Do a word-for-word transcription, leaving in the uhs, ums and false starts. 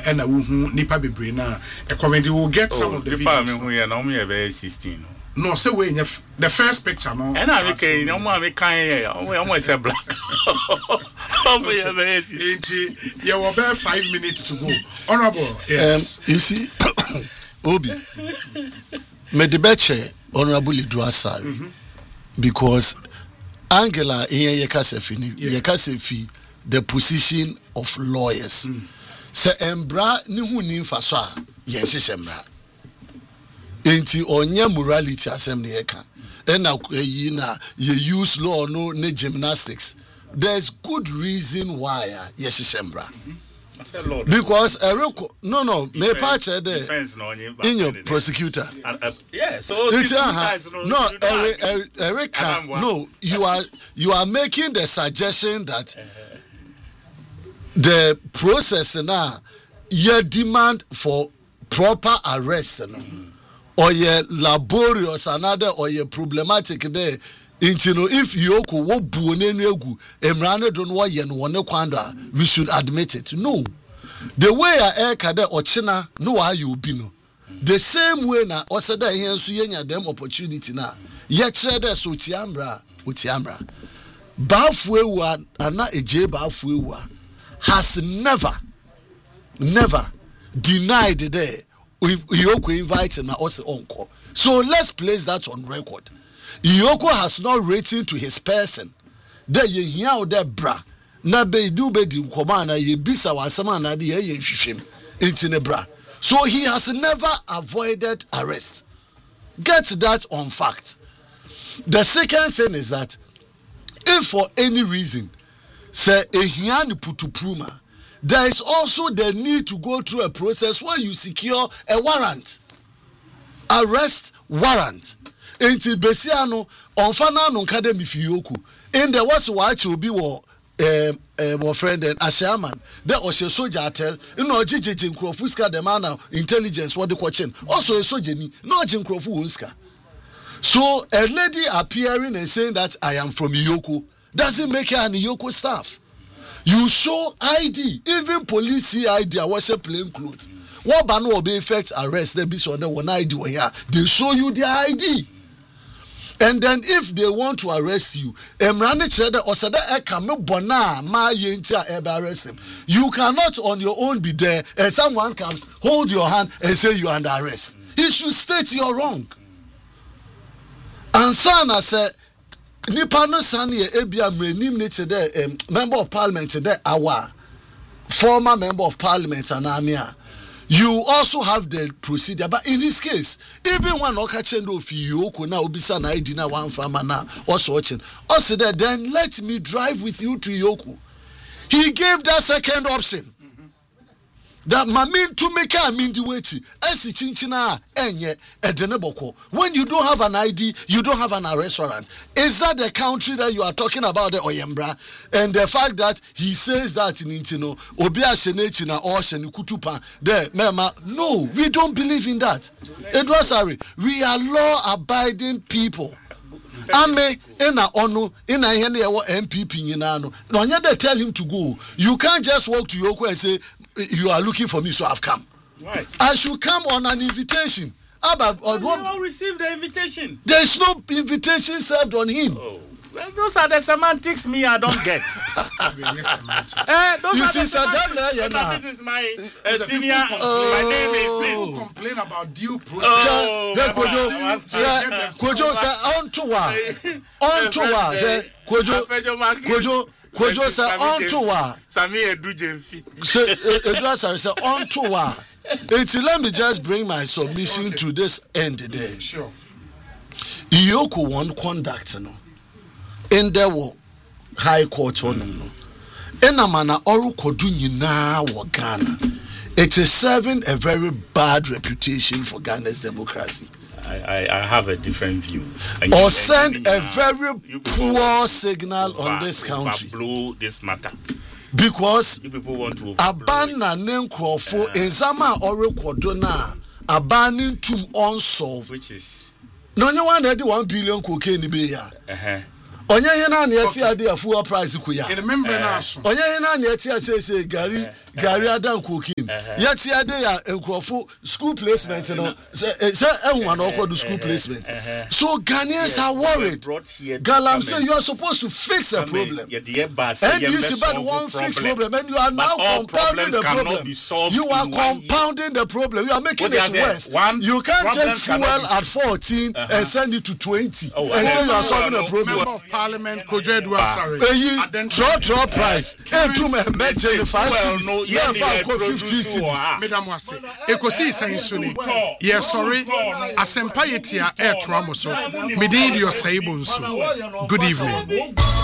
and a who nipa bebre na a comedy will get some oh, of the videos. The family who are normally sixteen. No, say we the first picture no. And I make no more make kind almost a black. Oh we have you will bear five minutes to go. Honorable. Yes. Um, you see Obi me the beche Honorable Idwasari mm-hmm. because Angela in Yekasefi Yekasefi the position of lawyers. Mm. Se embra ni hu ni mfa so a ye hyehyemra. Enti onye morality asem ne yeka. Ena yi na ye use law no ne gymnastics. There's good reason why ye hyehyemra. Because ereko no no me pa che there in your prosecutor. Uh, uh, yeah, so it's uh, no no Erika no you are you are making the suggestion that the process now your demand for proper arrest no or your laborious another or your problematic there. You know, if you wo bu onenu emrane don wo ye no wone kwanda we should admit it. No, the way I air kade ochina no how you be no the same way na oseda here so yenya dem opportunity na ye kire de so tiamra otiamra bafuewa ana eje bafuewa has never never denied there Iyoko invite na us onko. So let's place that on record. Iyoko has not written to his person. There ye hear there bra. Na be do be di koma na ye bisa wasama na de ye hwehwem intine bra. So he has never avoided arrest. Get that on fact. The second thing is that if for any reason say ehia ni putupruma, there is also the need to go through a process where you secure a warrant. Arrest warrant. Enti besiano onfana no nkade mifiyoku. In the was watch will be wo um uh, friend and Ashaman. There was a soldier tell you know Jiji Nkrofuska the man intelligence what the question. Also a soldier ni no Jinkrofuska. So a lady appearing and saying that I am from Iyoko doesn't make her an Iyoko staff. You show I D, even police see I D. I was a plain clothes. What ban will be effect arrest? They be so that when I do here, they show you their I D. And then if they want to arrest you, Emrani Chede or Sada Ekame Bona Ma Yentia ever arrest them. You cannot on your own be there and someone comes, hold your hand and say you are under arrest. He should state you're wrong. And Sana said, Nipano Sani Ebia Mrenim today, member of parliament today, our former member of parliament and Amia. You also have the procedure, but in this case, even when Okachendo Fiyoko now Obisa na Idina one farmer now also watching, also that then let me drive with you to Yoko. He gave that second option. That mamin to make a mindi wechi esi chinchina enye edeneboko. When you don't have an I D, you don't have an restaurant. Is that the country that you are talking about, the Oyembra? And the fact that he says that in Intino, Obia Senechina or Senikutupa, there, Mema, no, we don't believe in that. Idwasari, we are law-abiding people. Ame ena onu ina hene yawo M P P nyinano. No nya they tell him to go. You can't just walk to Yoko and say you are looking for me, so I've come. Right. I should come on an invitation. About or you all received the invitation. There is no invitation served on him. Oh. Well, those are the semantics me I don't get. eh, those you are see, the semantics. Yeah, this is my uh, senior. Oh. My name is this. People complain about due process. Oh, Kojo, sir, Kojo, sir, on to wa, on to wa, Kojo, Kojo, Kojo, sir, on to wa. Sami edu jemfi. So, Edward, sir, on to wa. Let me just bring my submission okay. to this end there. Sure. Iyoko won conduct no. In the high court on no. Ena mana oru kodu nyina wo Ghana. It is serving a very bad reputation for Ghana's democracy. I, I, I have a different view. And or send a very poor signal over, on this country. Blow this matter. Because you people want to abana nenkrofo enzama oru kodu na abanin tum unsolved, which is no one had one billion cocaine be ya. Uh-huh. Onye hena na eti ade full price kuya. In remember na so. Onye hena na eti say say gari gari adan cocaine. nim yet here they are enkrofo school placement you know say say everyone all do school placement so Ghanaians are worried. Galam say you are supposed to fix a problem and you see but one fix problem and you are now compounding the problem. You are compounding the problem. You are making it worse. You can't take fuel at fourteen and send it to twenty and say you are solving a problem. Member of Parliament Kojo Eduasare draw draw price two men bet five yeah five fifty cedis Madam Wase ekosi isan suni ye sorry asempa yetia air tramoso medin your saibonso. Good evening.